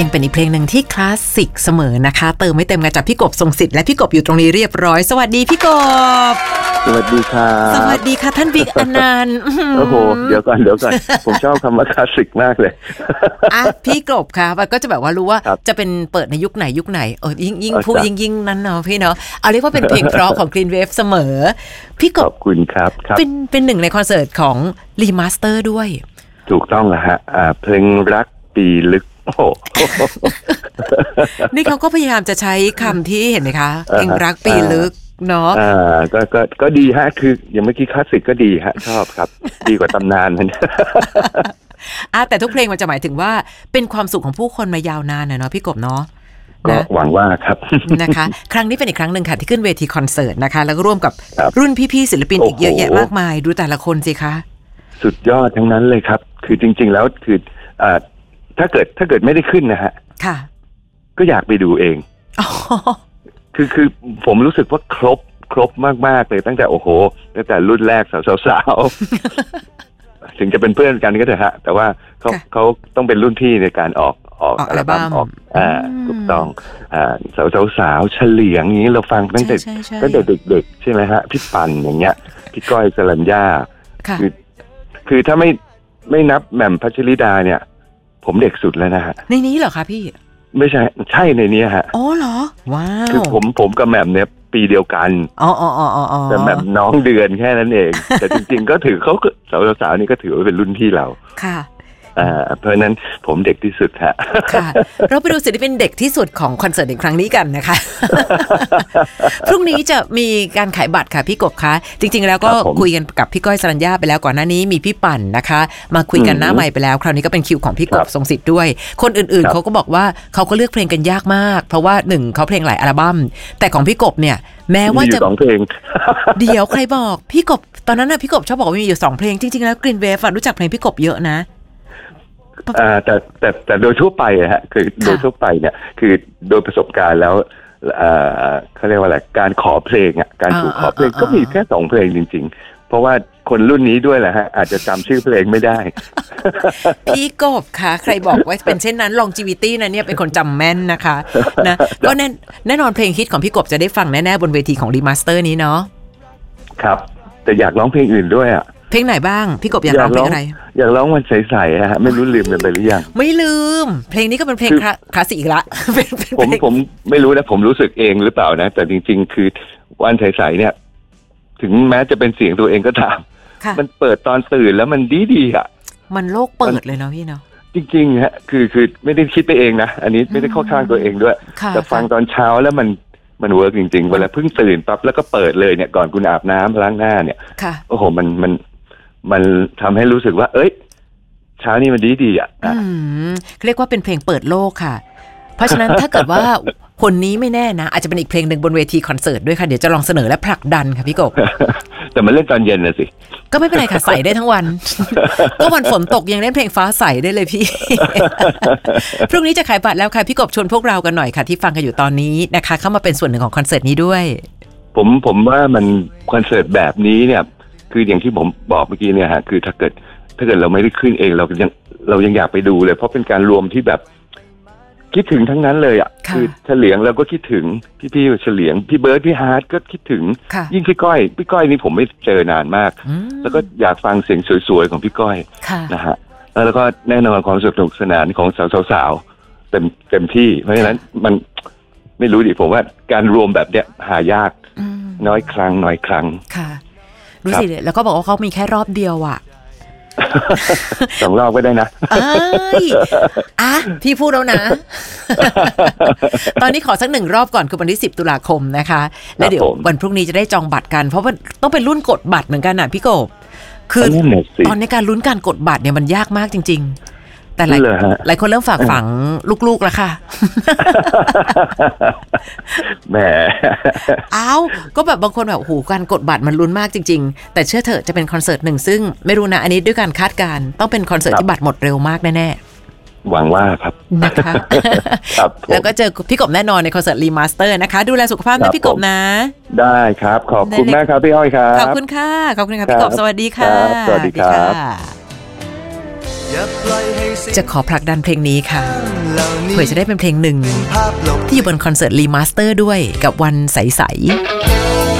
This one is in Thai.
ยังเป็นอีกเพลงหนึ่งที่คลาสสิกเสมอนะคะเติมไม่เต็มกันจากพี่กบทรงสิทธิ์และพี่กบอยู่ตรงนี้เรียบร้อยสวัสดีพี่กบสวัสดีครับสวัสดีค่ะท่านบิ๊กอนันต์โอ้โหเดี๋ยวก่อนผมชอบคำว่าคลาสสิกมากเลยพี่กบค่ะมันก็จะแบบว่ารู้ว่าจะเป็นเปิดในยุคไหนยิ่งพูดยิ่งนั้นเนาะพี่เนาะเอาเรียกว่าเป็นเพลงเพราะของ Green Wave เสมอพี่กบขอบคุณครับเป็นหนึ่งในคอนเสิร์ตของรีมาสเตอร์ด้วยถูกต้องแล้วฮะเพลงรักปีลึกโอ้โหนี่เขาก็พยายามจะใช้คำที่เห็นไหมคะเพลงรักปีลึกเนาะก็ดีฮะคืออย่างเมื่อกี้คลาสสิกก็ดีฮะชอบครับ ดีกว่าตำนานมันแต่ทุกเพลงมันจะหมายถึงว่าเป็นความสุขของผู้คนมายาวนานเนาะพี่กบเนาะก็หวังว่าครับนะคะครั้งนี้เป็นอีกครั้งหนึ่งค่ะที่ขึ้นเวทีคอนเสิร์ตนะคะแล้วก็ร่วมกับรุ่นพี่ๆศิลปินอีกเยอะแยะมากมายดูแต่ละคนสิคะสุดยอดทั้งนั้นเลยครับคือจริงๆแล้วคือถ้าเกิดไม่ได้ขึ้นนะฮะค่ะก็อยากไปดูเองคือผมรู้สึกว่าครบมากๆเลยตั้งแต่โอ้โหตั้งแต่รุ่นแรกสาวๆถึงจะเป็นเพื่อนกันก็เถอะฮะแต่ว่าเขาต้องเป็นรุ่นพี่ในการออกอัลบั้มถูกต้องสาวเฉลียงอย่างนี้เราฟังตั้งแต่เด็กๆใช่ไหมฮะพี่ปั่นอย่างเงี้ยพี่ก้อยสรัญญาคือถ้าไม่นับแหม่มพัชริดาเนี่ยผมเด็กสุดแล้วนะฮะในนี้เหรอคะพี่ไม่ใช่ในนี้ฮะอ๋อเหรอว้าวคือผมกับแหม่มเนี่ยปีเดียวกันแต่แหม่มน้องเดือนแค่นั้นเองแต่จริงๆก็ถือเขาสาวๆนี่ก็ถือว่าเป็นรุ่นพี่เราค่ะเพราะนั้นผมเด็กที่สุดฮะค่ะเราไปดูศิลปินเด็กที่สุดของคอนเสิร์ตในครั้งนี้กันนะคะ พรุ่งนี้จะมีการขายบัตรค่ะพี่กบคะจริงๆแล้วก็คุยกันกับพี่ก้อยสรัญญาไปแล้วก่อนหน้านี้มีพี่ปั่นนะคะมาคุยกันหน้าไมค์ไปแล้วคราวนี้ก็เป็นคิวของพี่กบทรงสิทธิ์ด้วยคนอื่นๆเขาก็บอกว่าเขาก็เลือกเพลงกันยากมากเพราะว่า1เขาเพลงหลายอัลบั้มแต่ของพี่กบเนี่ยแม้ว่าจะ 2เพลงเดี๋ยวใครบอกพี่กบตอนนั้นน่ะพี่กบชอบบอกว่ามีอยู่2เพลงจริงๆแล้ว Green Wave รู้จักเพลงพี่กบเยอะนะแต่โดยทั่วไปฮะคือโดยทั่วไปเนี่ยคือโดยประสบการณ์แล้วเขาเรียกว่าอะไรการขอเพลงการถูกขอเพลงก็มีแค่2เพลงจริงๆเพราะว่าคนรุ่นนี้ด้วยแหละฮะอาจจะจำชื่อเพลงไม่ได้พี่กบค่ะใครบอกว่าเป็นเช่นนั้น longevity นะเนี่ยเป็นคนจำแม่นนะคะนะก็แน่นอนเพลงฮิตของพี่กบจะได้ฟังแน่ๆบนเวทีของรีมาสเตอร์นี้เนาะครับแต่อยากร้องเพลงอื่นด้วยเพลงไหนบ้างพี่กบอยากร้องเพลงอะไรอยากร้องวันใสๆฮะไม่รู้ลืมไปหรือยังไม่ลืมเพลงนี้ก็เป็นเพลงคลาสสิกอีกละผมไม่รู้นะผมรู้สึกเองหรือเปล่านะแต่จริงๆคือวันใสๆเนี่ยถึงแม้จะเป็นเสียงตัวเองก็ตามมันเปิดตอนตื่นแล้วมันดีอ่ะมันโลกเปิดเลยเนาะพี่เนาะจริงๆฮะคือไม่ได้คิดไปเองนะอันนี้ไม่ได้เข้าข้างตัวเองด้วยแต่ฟังตอนเช้าแล้วมันเวิร์กจริงๆเวลาเพิ่งตื่นปั๊บแล้วก็เปิดเลยเนี่ยก่อนคุณอาบน้ำล้างหน้าเนี่ยโอ้โหมันทำให้รู้สึกว่าเอ้ยเช้านี้มันดีอ่ะเรียกว่าเป็นเพลงเปิดโลกค่ะเพราะฉะนั้นถ้าเกิดว่าคนนี้ไม่แน่นะอาจจะเป็นอีกเพลงหนึ่งบนเวทีคอนเสิร์ตด้วยค่ะเดี๋ยวจะลองเสนอและผลักดันค่ะพี่กบแต่มันเล่นตอนเย็นนะสิก็ไม่เป็นไรค่ะใส่ได้ทั้งวันก็วันฝนตกยังเล่นเพลงฟ้าใสได้เลยพี่ พรุ่งนี้จะขายบัตรแล้วค่ะพี่กบชวนพวกเรากันหน่อยค่ะที่ฟังกันอยู่ตอนนี้นะคะเข้ามาเป็นส่วนหนึ่งของคอนเสิร์ตนี้ด้วยผมว่ามันคอนเสิร์ตแบบนี้เนี่ยคืออย่างที่ผมบอกเมื่อกี้เนี่ยฮะคือถ้าเกิดเราไม่ได้ขึ้นเองเรายังอยากไปดูเลยเพราะเป็นการรวมที่แบบคิดถึงทั้งนั้นเลยคือเฉลียงเราก็คิดถึงพี่เฉลียงพี่เบิร์ดพี่ฮาร์ดก็คิดถึงยิ่งพี่ก้อยนี่ผมไม่เจอนานมากแล้วก็อยากฟังเสียงสวยๆของพี่ก้อยนะฮะแล้วก็แน่นอนความสนุกสนานของสาวๆเต็มที่เพราะฉะนั้นมันไม่รู้ดิผมว่าการรวมแบบเนี้ยหายากน้อยครั้งค่ะดูสิแล้วก็บอกว่าเขามีแค่รอบเดียว 2 รอบก็ได้นะพี่พูดแล้วนะ ตอนนี้ขอสัก1 รอบก่อนคือวันที่10 ตุลาคมนะคะแล้วเดี๋ยววันพรุ่งนี้จะได้จองบัตรกันเพราะว่าต้องเป็นรุ่นกดบัตรเหมือนกันน่ะพี่กบคือตอนในการลุ้นการกดบัตรเนี่ยมันยากมากจริงๆแต่หลายคนเริ่มฝากฝังลูกๆแล้วค่ะแหมก็แบบบางคนแบบโอ้โหการกดบัตรมันลุ้นมากจริงๆแต่เชื่อเถอะจะเป็นคอนเสิร์ตหนึ่งซึ่งไม่รู้นะอันนี้ด้วยการคาดการณ์ต้องเป็นคอนเสิร์ตที่บัตรหมดเร็วมากแน่ๆหวังว่าครับนะคะแล้วก็เจอพี่กบแน่นอนในคอนเสิร์ตรีมาสเตอร์นะคะดูแลสุขภาพนะพี่กบนะได้ครับขอบคุณมากครับพี่อ้อยครับขอบคุณค่ะพี่กบสวัสดีค่ะสวัสดีครับจะขอผลักดันเพลงนี้ค่ะเพื่อจะได้เป็นเพลงหนึ่งที่อยู่บนคอนเสิร์ตรีมาสเตอร์ด้วยกับวันใสๆ